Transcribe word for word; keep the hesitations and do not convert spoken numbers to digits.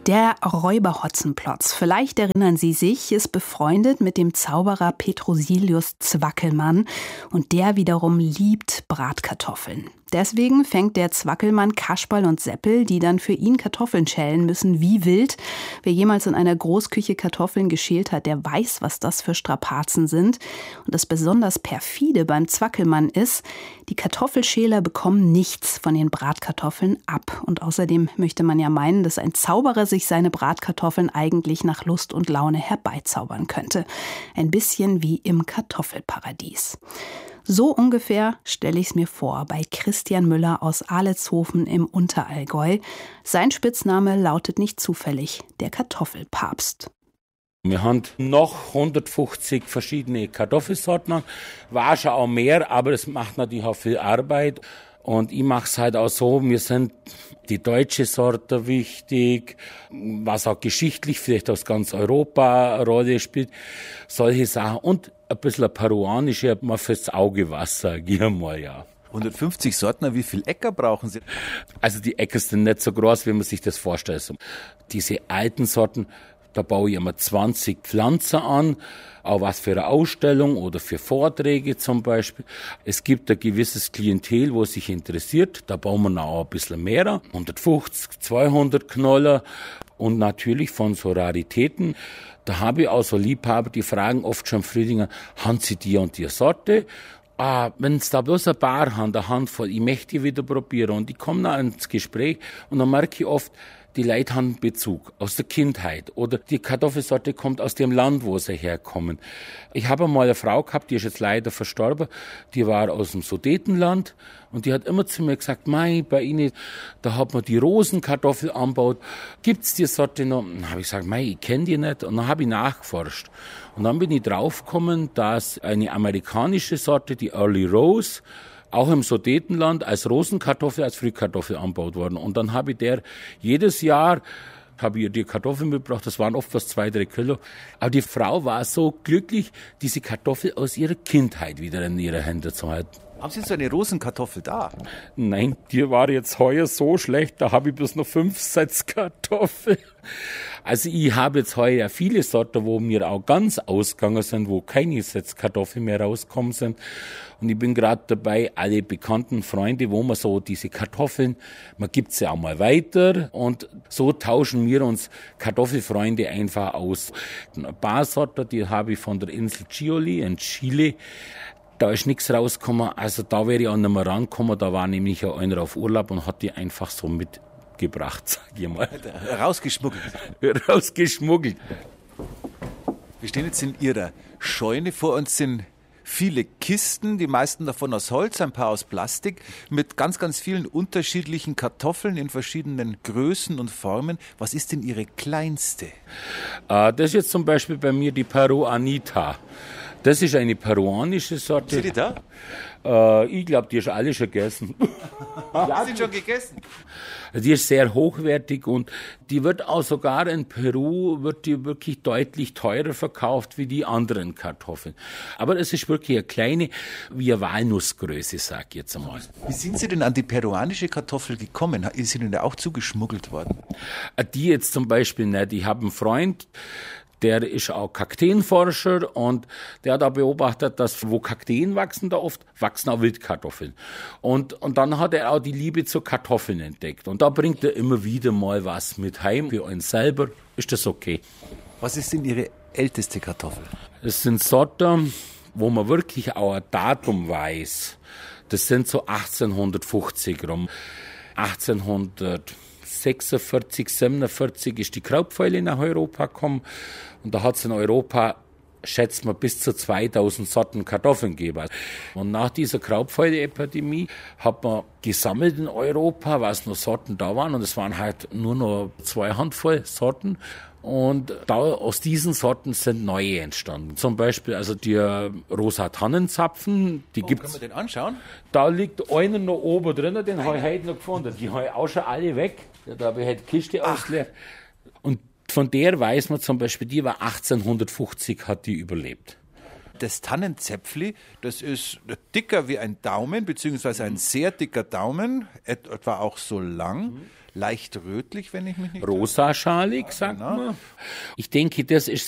Der Räuber Hotzenplotz, vielleicht erinnern Sie sich, ist befreundet mit dem Zauberer Petrosilius Zwackelmann und der wiederum liebt Bratkartoffeln. Deswegen fängt der Zwackelmann Kasperl und Seppel, die dann für ihn Kartoffeln schälen müssen, wie wild. Wer jemals in einer Großküche Kartoffeln geschält hat, der weiß, was das für Strapazen sind. Und das besonders perfide beim Zwackelmann ist, die Kartoffelschäler bekommen nichts von den Bratkartoffeln ab. Und außerdem möchte man ja meinen, dass ein Zauberer sich seine Bratkartoffeln eigentlich nach Lust und Laune herbeizaubern könnte. Ein bisschen wie im Kartoffelparadies. So ungefähr stelle ich es mir vor bei Christian Müller aus Ahletshofen im Unterallgäu. Sein Spitzname lautet nicht zufällig der Kartoffelpapst. Wir haben noch hundertfünfzig verschiedene Kartoffelsorten, war schon auch mehr, aber es macht natürlich auch viel Arbeit. Und ich mache es halt auch so, mir sind die deutsche Sorte wichtig, was auch geschichtlich vielleicht aus ganz Europa eine Rolle spielt, solche Sachen. Und ein bisschen peruanische, mal fürs Auge was, sage ich mal, ja. hundertfünfzig Sorten, wie viel Äcker brauchen Sie? Also die Äcker sind nicht so groß, wie man sich das vorstellt. Diese alten Sorten, da baue ich immer zwanzig Pflanzen an, auch was für eine Ausstellung oder für Vorträge zum Beispiel. Es gibt ein gewisses Klientel, wo sich interessiert, da bauen wir auch ein bisschen mehr, hundertfünfzig, zweihundert Knoller und natürlich von so Raritäten. Da habe ich auch so Liebhaber, die fragen oft schon Frühlinger, haben Sie die und die Sorte? Ah, wenn es da bloß ein paar haben, eine Handvoll, ich möchte die wieder probieren und ich komme dann ins Gespräch und dann merke ich oft, die Leute haben Bezug aus der Kindheit oder die Kartoffelsorte kommt aus dem Land, wo sie herkommen. Ich habe mal eine Frau gehabt, die ist jetzt leider verstorben, die war aus dem Sudetenland und die hat immer zu mir gesagt, mei, bei Ihnen, da hat man die Rosenkartoffel angebaut, gibt's die Sorte noch? Dann habe ich gesagt, mei, ich kenne die nicht und dann habe ich nachgeforscht. Und dann bin ich draufgekommen, dass eine amerikanische Sorte, die Early Rose, auch im Sudetenland als Rosenkartoffel, als Frühkartoffel angebaut worden. Und dann habe ich der jedes Jahr, habe ich ihr die Kartoffeln mitgebracht, das waren oft was zwei, drei Kilo. Aber die Frau war so glücklich, diese Kartoffel aus ihrer Kindheit wieder in ihre Hände zu halten. Haben Sie so eine Rosenkartoffel da? Nein, die war jetzt heuer so schlecht, da habe ich bloß noch fünf Sätze Kartoffel. Also ich habe jetzt heuer viele Sorten, wo mir auch ganz ausgegangen sind, wo keine Sätze Kartoffeln mehr rauskommen sind. Und ich bin gerade dabei, alle bekannten Freunde, wo man so diese Kartoffeln, man gibt sie auch mal weiter und so tauschen wir uns Kartoffelfreunde einfach aus. Ein paar Sorten, die habe ich von der Insel Chioli in Chile. Da ist nichts rausgekommen, also da wäre ich auch nicht mehr rangekommen, da war nämlich einer auf Urlaub und hat die einfach so mitgebracht, sag ich mal. Rausgeschmuggelt. Rausgeschmuggelt. Wir stehen jetzt in Ihrer Scheune, vor uns sind viele Kisten, die meisten davon aus Holz, ein paar aus Plastik, mit ganz, ganz vielen unterschiedlichen Kartoffeln in verschiedenen Größen und Formen. Was ist denn Ihre kleinste? Äh, das ist jetzt zum Beispiel bei mir die Peruanita. Das ist eine peruanische Sorte. Sind die da? Äh, ich glaube, die ist alle schon gegessen. Ja, die sind schon gegessen. Die ist sehr hochwertig und die wird auch sogar in Peru wird die wirklich deutlich teurer verkauft wie die anderen Kartoffeln. Aber es ist wirklich eine kleine, wie eine Walnussgröße, sag ich jetzt einmal. Wie sind Sie denn an die peruanische Kartoffel gekommen? Ist Ihnen da auch zugeschmuggelt worden? Die jetzt zum Beispiel nicht. Ich habe einen Freund, der ist auch Kakteenforscher und der hat auch beobachtet, dass wo Kakteen wachsen, da oft wachsen auch Wildkartoffeln. Und, und dann hat er auch die Liebe zu Kartoffeln entdeckt. Und da bringt er immer wieder mal was mit heim. Für uns selber ist das okay. Was ist denn Ihre älteste Kartoffel? Das sind Sorten, wo man wirklich auch ein Datum weiß. Das sind so achtzehnhundertfünfzig rum. achtzehnhundertsechsundvierzig, siebenundvierzig ist die Krautpfeile nach Europa gekommen. Und da hat es in Europa, schätzt man, bis zu zweitausend Sorten Kartoffeln gegeben. Und nach dieser Krautpfeile-Epidemie hat man gesammelt in Europa, was noch Sorten da waren. Und es waren halt nur noch zwei Handvoll Sorten. Und da, aus diesen Sorten sind neue entstanden. Zum Beispiel also die rosa Tannenzapfen. Die oh, gibt's. Können wir den anschauen? Da liegt einer noch oben drin, den habe ich heute noch gefunden. Die habe ich auch schon alle weg. Da habe ich heute die Kiste ausgeleert. Und von der weiß man zum Beispiel, die war achtzehnhundertfünfzig, hat die überlebt. Das Tannenzäpfli, das ist dicker wie ein Daumen, beziehungsweise ein sehr dicker Daumen, etwa auch so lang. leicht rötlich, wenn ich mich nicht... Rosaschalig, sagt genau. man. Ich denke, das ist